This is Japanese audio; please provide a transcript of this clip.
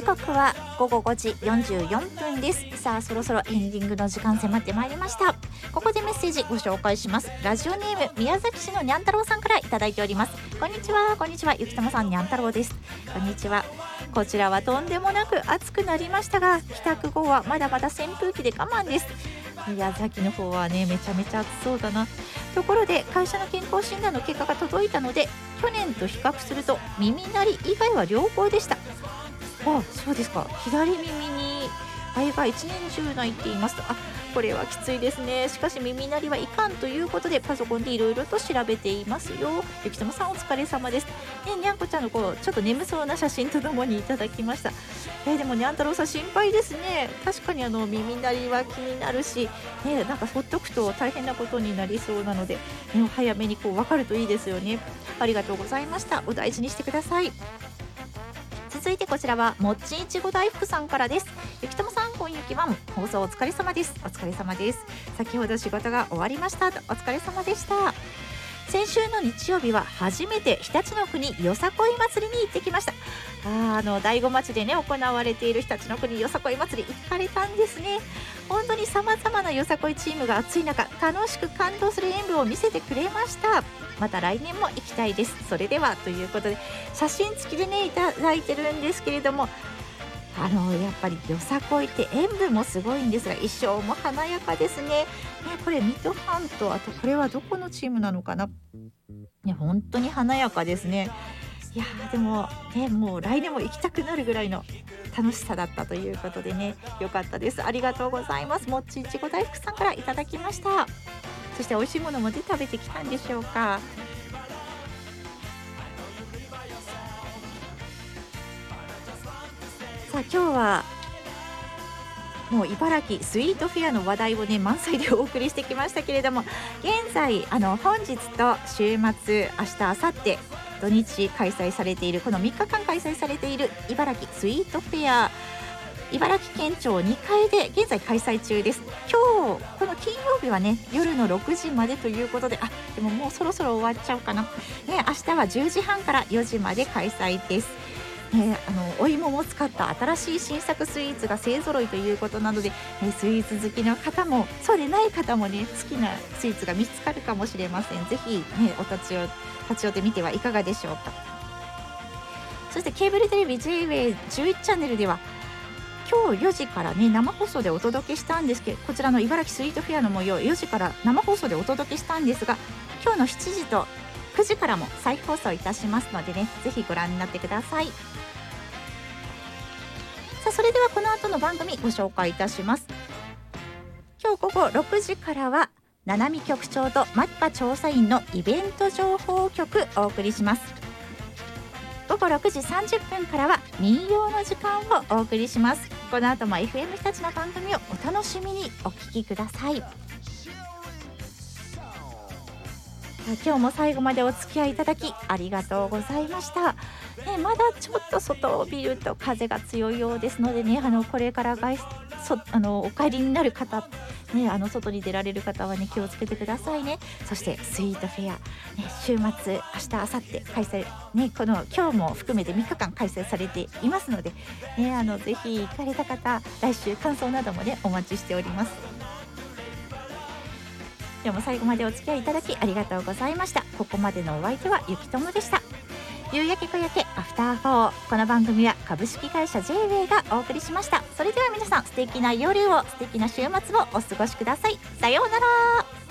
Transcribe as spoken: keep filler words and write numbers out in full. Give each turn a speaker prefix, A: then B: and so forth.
A: 時刻はごごごじよんじゅうよんぷんです。さあそろそろエンディングの時間迫ってまいりました。ここでメッセージご紹介します。ラジオネーム宮崎市のにゃん太郎さんからいただいております。こんにちは。こんにちは。ゆきたまさん、にゃん太郎です。こんにちは。こちらはとんでもなく暑くなりましたが、帰宅後はまだまだ扇風機で我慢です。宮崎の方はねめちゃめちゃ暑そうだな。ところで会社の健康診断の結果が届いたので、去年と比較すると耳鳴り以外は良好でした。あ、そうですか。左耳に肺が一年中鳴いていますと。あ、これはきついですね。しかし耳鳴りはいかんということでパソコンでいろいろと調べていますよ。ゆきともさんお疲れ様です、ね、にゃんこちゃんのこうちょっと眠そうな写真とともにいただきました。えー、でもにゃん太郎さん心配ですね。確かにあの耳鳴りは気になるし、ね、なんかほっとくと大変なことになりそうなので、ね、早めにこう分かるといいですよね。ありがとうございました。お大事にしてください。続いてこちらはもっちいちご大福さんからです。ゆきともさん、こんゆきはん、放送お疲れ様です。お疲れ様です。先ほど仕事が終わりましたと。お疲れ様でした。先週の日曜日は初めて常陸の国よさこい祭りに行ってきました。あ, あの醍醐町でね行われている常陸の国よさこい祭り行かれたんですね。本当に様々なよさこいチームが暑い中楽しく感動する演舞を見せてくれました。また来年も行きたいです。それではということで写真付きでねいただいてるんですけれども、あのやっぱりよさこいって演舞もすごいんですが衣装も華やかですね。ね、これ水戸藩と、あとこれはどこのチームなのかな、ね、本当に華やかですね。いやでもね、もう来年も行きたくなるぐらいの楽しさだったということでね、よかったです。ありがとうございます。もっちいちご大福さんからいただきました。そして美味しいものもで食べてきたんでしょうか。さあ今日はもう茨城スイートフェアの話題をね満載でお送りしてきましたけれども、現在あの本日と週末、明日明後日土日開催されているこのみっかかん開催されている茨城スイートフェア、茨城県庁にかいで現在開催中です。今日この金曜日はね夜のろくじまでということで、あでももうそろそろ終わっちゃうかな、ね、明日はじゅうじはんからよじまで開催です。ね、あのお芋も使った新しい新作スイーツが勢ぞろいということなので、ね、スイーツ好きの方もそうでない方もね好きなスイーツが見つかるかもしれません。ぜひ、ね、お立ち寄立ち寄ってみてはいかがでしょうか。そしてケーブルテレビ ジェイウェイじゅういち チャンネルでは今日よじからね生放送でお届けしたんですけど、こちらの茨城スイートフェアの模様よじから生放送でお届けしたんですが、今日のしちじとくじからも再放送いたしますのでね、ぜひご覧になってください。さあそれではこの後の番組ご紹介いたします。今日午後ろくじからは七海局長とマッパ調査員のイベント情報局お送りします。午後ろくじさんじゅっぷんからは民謡の時間をお送りします。この後も エフエム 日立の番組をお楽しみにお聞きください。今日も最後までお付き合いいただきありがとうございました、ね、まだちょっと外を見ると風が強いようですのでね、あのこれから外そあのお帰りになる方、ね、あの外に出られる方はね気をつけてくださいね。そしてスイートフェア、ね、週末明日明後日開催、ね、この今日も含めてみっかかん開催されていますので、ね、あのぜひ行かれた方来週感想などもねお待ちしております。今日も最後までお付き合いいただきありがとうございました。ここまでのお相手はゆきともでした。夕焼け小焼けアフターフォー、この番組は株式会社 ジェイウェイ がお送りしました。それでは皆さん素敵な夜を素敵な週末をお過ごしください。さようなら。